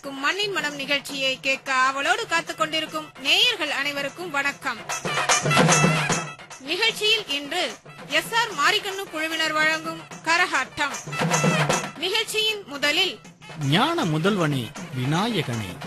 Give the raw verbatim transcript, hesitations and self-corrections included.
இருக்கும் மண்ணின் மனம் நிகழ்ச்சியை கேட்க அவளோடு காத்துக் கொண்டிருக்கும் நேயர்கள் அனைவருக்கும் வணக்கம். நிகழ்ச்சியில் இன்று எஸ் ஆர் மாரிக்கண்ணு குழுவினர் வழங்கும் கரகாட்டம். நிகழ்ச்சியின் முதலில் ஞான முதல்வனே விநாயகனே